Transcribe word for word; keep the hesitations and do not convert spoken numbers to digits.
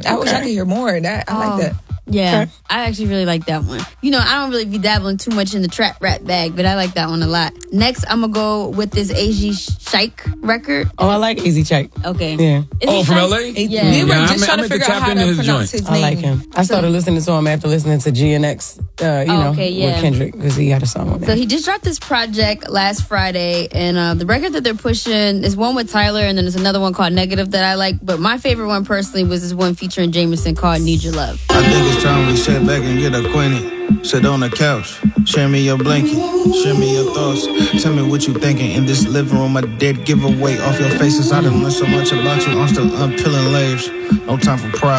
I okay. wish I could hear more of that. I oh. like that. Yeah, okay. I actually really like that one. You know, I don't really be dabbling too much in the trap rap bag, but I like that one a lot. Next, I'm going to go with this A Z Sheik record. Oh, I like A Z Sheik. Okay. Yeah. Is oh, from Sheik? L A? Yeah. We were yeah, just I'm, trying I'm to figure out how to pronounce joint. his name. I like him. I started so, listening to him after listening to G N X, uh, you oh, know, okay, yeah. with Kendrick, because he had a song with him. So he just dropped this project last Friday, and uh, the record that they're pushing is one with Tyler, and then there's another one called Negative that I like, but my favorite one personally was this one featuring Jameson called Need Your Love. I think it's time we sit back and get acquainted. Sit on the couch, share me your blanket, share me your thoughts. Tell me what you thinking in this living room. A dead giveaway off your faces. I done learned so much about you. I'm still unpeeling layers. No time for pride.